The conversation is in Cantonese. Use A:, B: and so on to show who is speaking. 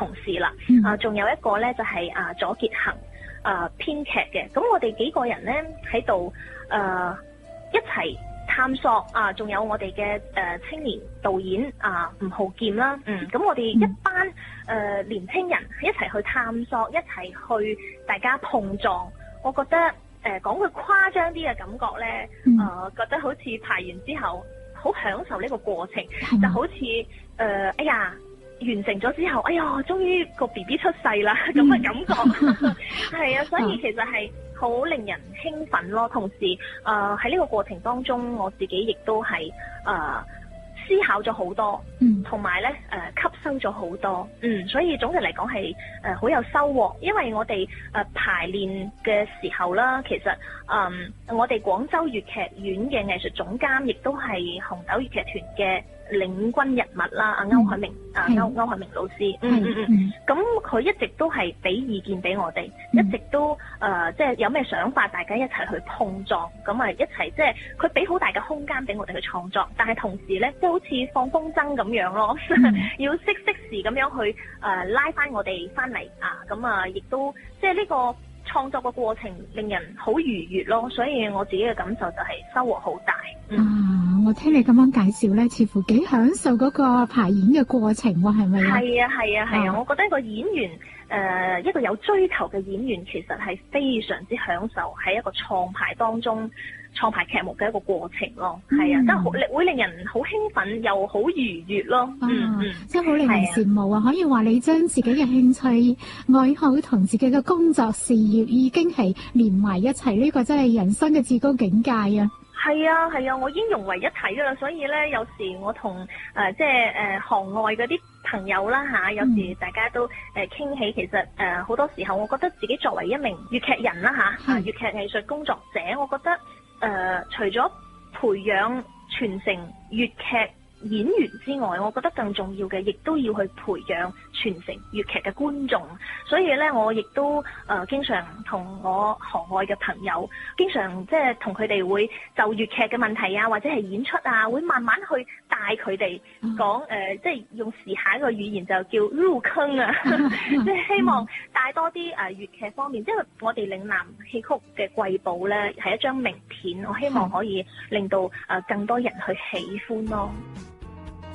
A: 同事啦，仲有一個咧就係左傑恒編劇嘅。咁我哋幾個人咧喺度一齊探索仲有我哋嘅青年導演吳浩劍啦，咁我哋一班年青人一齊去探索，一齊去大家碰撞。我覺得講句誇張啲嘅感覺咧，覺得好似排完之後好享受呢個過程，就好似哎呀完成咗之後，哎呀終於個 BB 出世啦咁嘅感覺，係啊，所以其實係好令人興奮咯。同時喺呢個過程當中，我自己亦都係思考咗好多，同埋咧吸收咗好多，所以總嘅嚟講係好有收穫。因為我哋排練嘅時候啦，其實我哋廣州粵劇院嘅藝術總監亦都係紅豆粵劇團嘅領軍人物啦，歐海明歐海明老師，咁佢一直都係俾意見俾我哋，一直都即係有咩想法，大家一齊去碰撞，咁一齊即係佢俾好大嘅空間俾我哋去創作，但係同時咧，即係好似放風箏咁樣咯，要適時咁樣去拉翻我哋翻嚟咁亦都即係呢個創作嘅過程令人好愉悅咯，所以我自己嘅感受就係收穫好大。
B: 我聽你咁樣介紹咧，似乎幾享受嗰個排演嘅過程喎，係咪啊？係啊，我覺得一個演員一個有追求嘅演員，其實係非常之享受喺一個創排當中創排劇目嘅一個過程咯。係啊，真係會令人好興奮又好愉悅咯。 真係好令人羨慕啊！可以話你將自己嘅興趣愛好同自己嘅工作事業已經係連埋一齊，呢個真係人生嘅至高境界啊！
A: 係啊，我已經融為一體噶啦，所以咧有時我同即係行外嗰啲朋友啦有時大家都傾起，其實好多時候我覺得自己作為一名粵劇人啦粵劇藝術工作者，我覺得除咗培養傳承粵劇演員之外，我覺得更重要嘅，亦都要去培養傳承粵劇嘅觀眾。所以咧，我亦都經常同我行外嘅朋友，經常即係同佢哋會就粵劇嘅問題或者係演出會慢慢去帶佢哋講即係用時下一個語言就叫入坑即係希望帶多啲粵劇方面，即係我哋嶺南戲曲嘅瑰寶咧係一張名片，我希望可以令到更多人去喜歡咯。